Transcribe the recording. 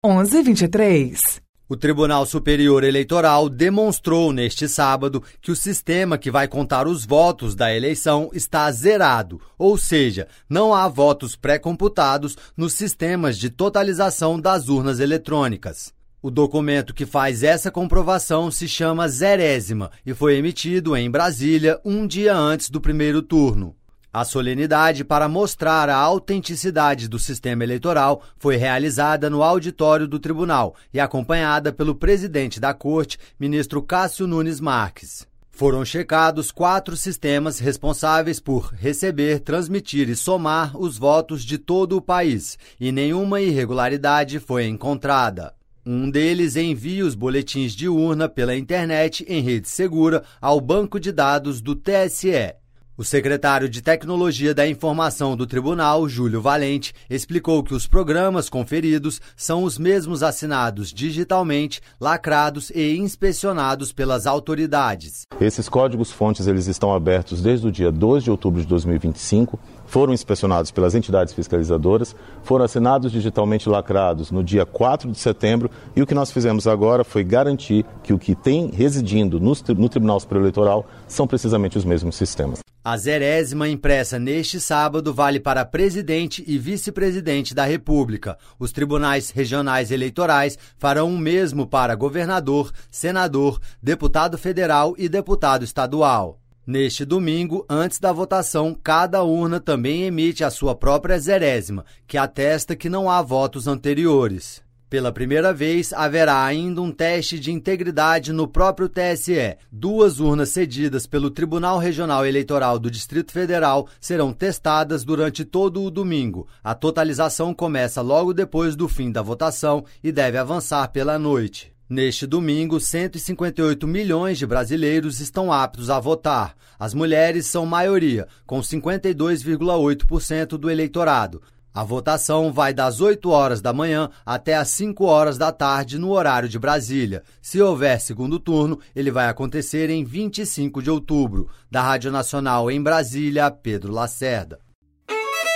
11h23. O Tribunal Superior Eleitoral demonstrou neste sábado que o sistema que vai contar os votos da eleição está zerado, ou seja, não há votos pré-computados nos sistemas de totalização das urnas eletrônicas. O documento que faz essa comprovação se chama Zerésima e foi emitido em Brasília um dia antes do primeiro turno. A solenidade para mostrar a autenticidade do sistema eleitoral foi realizada no auditório do tribunal e acompanhada pelo presidente da Corte, ministro Cássio Nunes Marques. Foram checados 4 sistemas responsáveis por receber, transmitir e somar os votos de todo o país, e nenhuma irregularidade foi encontrada. Um deles envia os boletins de urna pela internet em rede segura ao banco de dados do TSE. O secretário de Tecnologia da Informação do Tribunal, Júlio Valente, explicou que os programas conferidos são os mesmos assinados digitalmente, lacrados e inspecionados pelas autoridades. Esses códigos-fontes eles estão abertos desde o dia 2 de outubro de 2025, foram inspecionados pelas entidades fiscalizadoras, foram assinados digitalmente lacrados no dia 4 de setembro e o que nós fizemos agora foi garantir que o que tem residindo no Tribunal Superior Eleitoral são precisamente os mesmos sistemas. A zerésima impressa neste sábado vale para presidente e vice-presidente da República. Os tribunais regionais eleitorais farão o mesmo para governador, senador, deputado federal e deputado estadual. Neste domingo, antes da votação, cada urna também emite a sua própria zerésima, que atesta que não há votos anteriores. Pela primeira vez, haverá ainda um teste de integridade no próprio TSE. 2 urnas cedidas pelo Tribunal Regional Eleitoral do Distrito Federal serão testadas durante todo o domingo. A totalização começa logo depois do fim da votação e deve avançar pela noite. Neste domingo, 158 milhões de brasileiros estão aptos a votar. As mulheres são maioria, com 52,8% do eleitorado. A votação vai das 8 horas da manhã até às 5 horas da tarde no horário de Brasília. Se houver segundo turno, ele vai acontecer em 25 de outubro. Da Rádio Nacional em Brasília, Pedro Lacerda.